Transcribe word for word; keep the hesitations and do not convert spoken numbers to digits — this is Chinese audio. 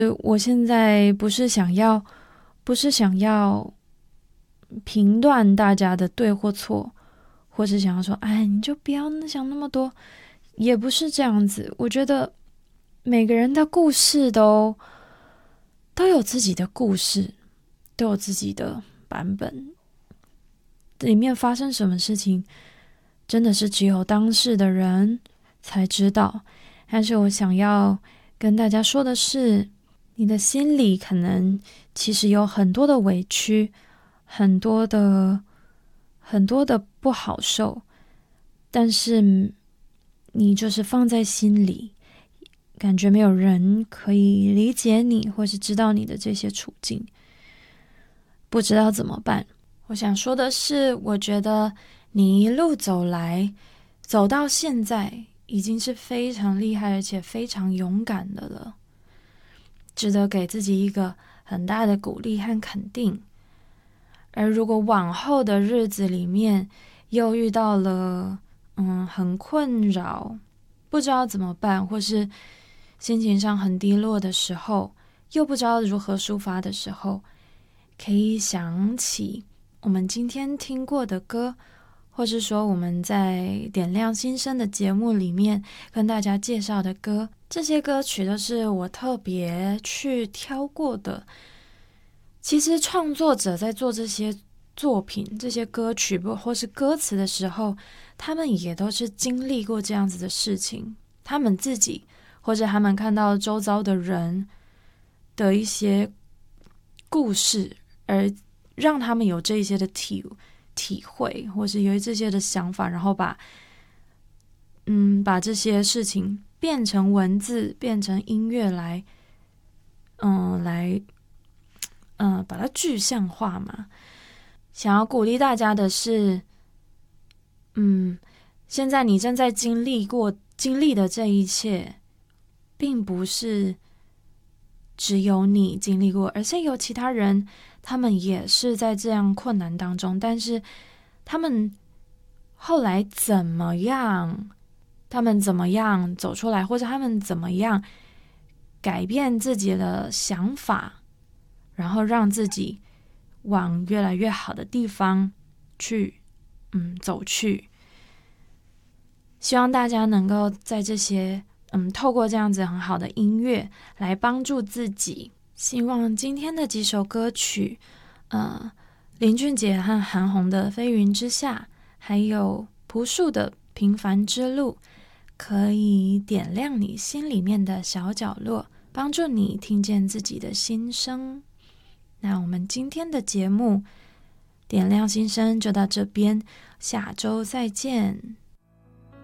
我现在不是想要，不是想要评断大家的对或错，或是想要说，哎，你就不要想那么多，也不是这样子。我觉得每个人的故事都都有自己的故事，都有自己的版本，里面发生什么事情，真的是只有当事的人才知道。但是我想要跟大家说的是，你的心里可能其实有很多的委屈，很多的很多的不好受，但是你就是放在心里，感觉没有人可以理解你，或是知道你的这些处境，不知道怎么办。我想说的是，我觉得你一路走来，走到现在，已经是非常厉害而且非常勇敢的了，值得给自己一个很大的鼓励和肯定。而如果往后的日子里面又遇到了嗯很困扰，不知道怎么办，或是心情上很低落的时候，又不知道如何抒发的时候，可以想起我们今天听过的歌，或是说我们在点亮新生的节目里面跟大家介绍的歌，这些歌曲都是我特别去挑过的。其实创作者在做这些作品、这些歌曲或是歌词的时候，他们也都是经历过这样子的事情，他们自己或者他们看到周遭的人的一些故事，而让他们有这一些的体体会，或是有这些的想法，然后把嗯把这些事情变成文字，变成音乐来嗯来嗯把它具象化嘛。想要鼓励大家的是，嗯，现在你正在经历过经历的这一切，并不是只有你经历过，而且有其他人，他们也是在这样困难当中，但是他们后来怎么样，他们怎么样走出来，或者他们怎么样改变自己的想法，然后让自己往越来越好的地方去嗯走去。希望大家能够在这些嗯透过这样子很好的音乐来帮助自己。希望今天的几首歌曲呃林俊杰和韩红的《飞云之下》，还有朴树的《平凡之路》，可以点亮你心里面的小角落，帮助你听见自己的心声。那我们今天的节目点亮心声就到这边，下周再见。